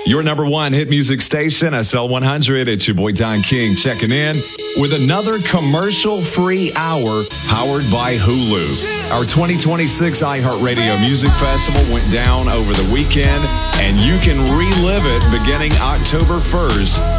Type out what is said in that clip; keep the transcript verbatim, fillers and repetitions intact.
Your number one hit music station, S L one hundred. It's your boy Don King checking in with another commercial-free hour powered by Hulu. Our twenty twenty-six iHeartRadio Music Festival went down over the weekend, and you can relive it beginning October first